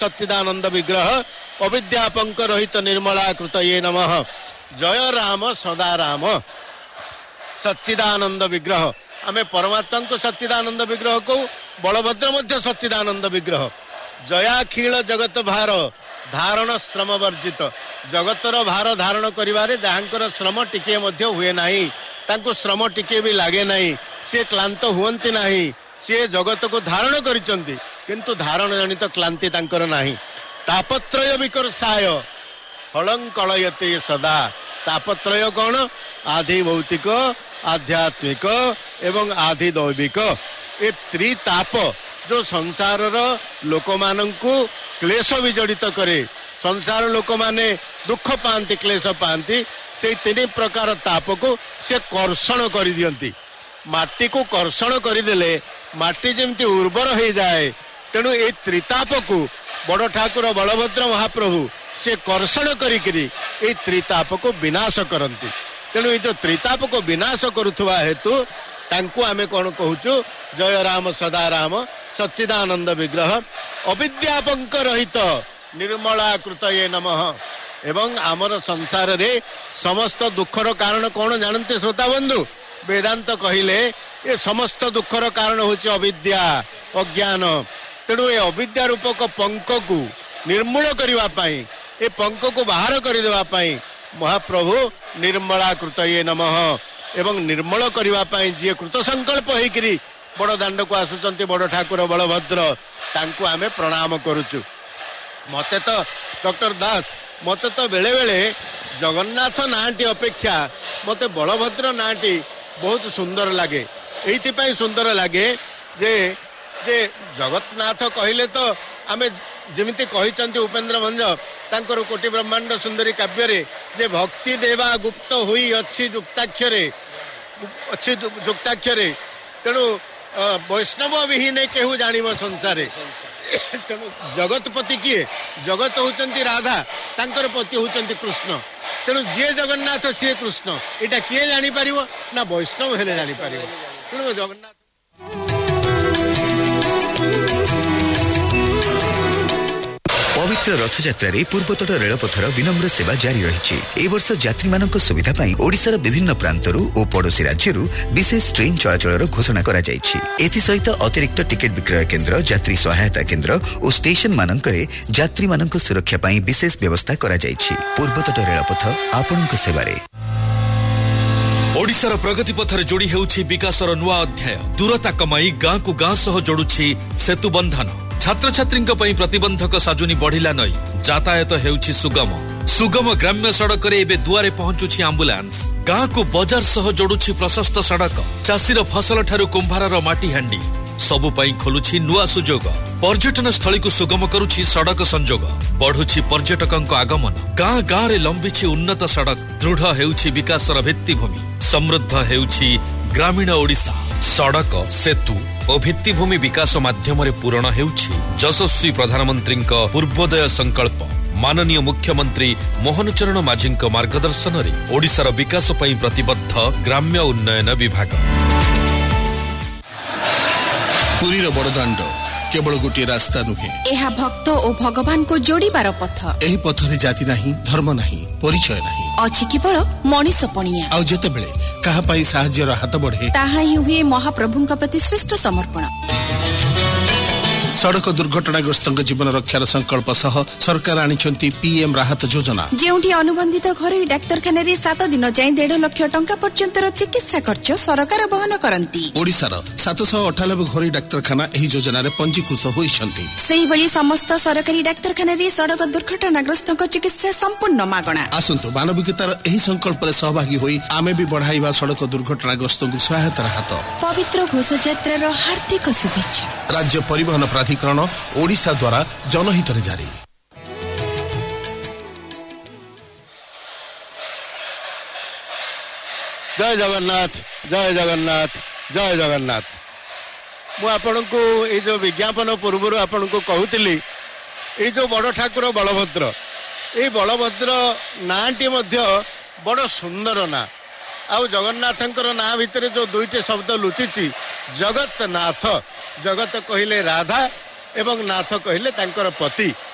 सच्चिदानंद विग्रह अविद्या पंक रहित निर्मलाकृत ये नमः। जय राम सदा राम सच्चिदानंद विग्रह। आमे परमात्मा को सच्चिदानंद विग्रह को बलभद्र मध्य सच्चिदानंद विग्रह। जयाखिल जगत भार धारण श्रम वर्जित। जगतर भार धारण करिवारे जहाँकर श्रम टिके मध्य हुए नाही, तांको श्रम टिके भी लागे नाही, से क्लांत हुअंती नाही। से जगत को धारण करिचंती किंतु धारण जनित क्लांति तांकर नाही। तापत्रय विकर्षाय फलं कलयते सदा। तापत्रय कौन? आधि भौतिक, आध्यात्मिक एवं आधि दैविक। ये त्रिताप जो संसार लोक मानंकु क्लेश विजड़ित करे। संसार लोक माने दुख पाती, क्लेश पाती। से तीन प्रकार ताप को से कर्षण कर दियंती। माटी को कर्षण करदेले माटी जमती उर्वर हो जाए। तेणु ये त्रिताप को बड़ ठाकुर बलभद्र महाप्रभु से कर्षण करी त्रिताप को विनाश करती। तेणु ये जो त्रिताप को विनाश करुवा हेतु तांको आमे कौन कहूचु? जय राम सदा राम सच्चिदानंद विग्रह अविद्यापंक रहित निर्मलाकृत ये नमः। एवं आमर संसार रे समस्त दुखर कारण कौन जानते श्रोता बंधु? वेदांत कहिले ये समस्त दुखर कारण होची अविद्या, अज्ञान। तेणु ये अविद्या रूपक पंक को निर्मूल करने पाई, ये पंक को बाहर करदेवा पाई महाप्रभु निर्मलाकृत ये नमः। एवं निर्मल करने पाई जी कृत संकल्प होकरी बड़ दांड को आसुचंती बड़ ठाकुर बलभद्र, तांको आमे प्रणाम करुचु। मते तो डॉक्टर दास मते तो बेले बेले जगन्नाथ नाटी अपेक्षा मते बलभद्र नाटी बहुत सुंदर लगे। एइथिपाई सुंदर लगे जे जे जगन्नाथ कहले तो आमे जेमिति कहिचंती उपेंद्र भंज तांकर कोटि ब्रह्मांड सुंदरी काव्य रे जे भक्ति देवा गुप्त हुई अच्छी जुक्ताक्षरे। तेणु वैष्णव विहीन केहू जानिब संसारे। तेणु जगतपति किए? जगत होचंती राधा, तांकर पति होचंती कृष्ण। तेणु जी जगन्नाथ सी कृष्ण, एटा किए जानी परिवो ना वैष्णव हेले जानी परिवो। तेणु जगन्नाथ पवित्र रथयात्रा पूर्वतट रेलपथर विनम्र सेवा जारी रही। ए वर्ष यात्री मानक सुविधा पाई ओडिशार विभिन्न प्रांतरू और पड़ोशी राज्यरू विशेष ट्रेन चलाचल घोषणा करा जायछि। एथि सहित अतिरिक्त टिकेट विक्रय केन्द्र, यात्री सहायता केन्द्र और स्टेशन मानकरे यात्री मानक सुरक्षा पाई विशेष व्यवस्था करा जायछि। पूर्वतट रेलपथ आपणक सेवारे। ओडिशार प्रगति पथरे जोड़ी हेउछि विकासर नुआ अध्याय। दूरता कमाई गाँ को गाँ सह जोड़ुछि सेतु बंधन। छात्र छात्री प्रतिबंधक साजुनी बढ़िला नई यातायात हेउछि सुगम ग्राम्य सड़क रे एबे दुआरे पहुंचुछि एम्बुलेंस। गाँ को बाजार सह जोड़ुछि प्रशस्त सड़क। चाषीर फसल ठारू कुंभारर माटी हांडी सबु पई खोलुछि नुआ सुजोग। पर्यटन स्थली को सुगम करुछि सड़क संजोग। बढ़ुछि पर्यटकंक आगमन। गाँ गाँ रे लंबिछि उन्नत सड़क। दृढ़ हेउछि विकासर भित्तिभूमि। समृद्ध हेउछि ग्रामीण ओडिशा। सड़क, सेतु और भित्तिभूमि विकास माध्यम पूरण हेउछि यशस्वी प्रधानमंत्री पूर्वोदय संकल्प। माननीय मुख्यमंत्री मोहन चरण माझी मार्गदर्शन रे ओडिशार विकास पई प्रतिबद्ध ग्राम्य उन्नयन विभाग। पुरीर बड़दाण्ड केवल गोटे रास्ता नुहे, एहा भक्त और भगवान को जोड़ीबार पथ। एही पथरे जाति नाही, धर्म नाही, परिचय नाही, अछि केवल मनीष पणिया। आ जेतेबेले काहा पई साहाय्यर हाथ बढ़े ताहा ही हुए महाप्रभुंका प्रति श्रेष्ठ समर्पण। सड़क दुर्घटनाग्रस्त जीवन रक्षार संकल्प सह सरकार आनिछंती पीएम राहत योजना। जेउठी अनुबंधित घरोई डाक्तरखाना रे 7 दिन जाय 1.5 लाख टंका पर्यंत चिकित्सा खर्च सरकार वहन करंती। ओडिशार 798 घरोई डाक्तरखाना एही योजना रे पंजीकृत होइछंती। सेही भली समस्त सरकारी डाक्तरखाना रे सड़क दुर्घटनाग्रस्त चिकित्सा संपूर्ण मागणा। आसंतु मानविकतार एही संकल्प रे सहभागी होई आमे भी बढ़ाइबा सड़क दुर्घटनाग्रस्त को सहायता हाथ। पवित्र घोषयात्रार हार्दिक शुभेच्छा। राज्य परिवहन प्राधिकरण ओडिशा द्वारा जनहित रे जारी। जय जगन्नाथ, जय जगन्नाथ, जय जगन्नाथ। मु आपण को ये जो विज्ञापन पूर्व आपण को कहूली ये जो बड़ ठाकुर बलभद्र, ये बलभद्र नाटी बड़ सुंदर ना। आउ जगन्नाथंकर ना भितर जो दुईटे शब्द लुचिची जगतनाथ। जगत कहले राधा एवं नाथ कहले तांकर पति।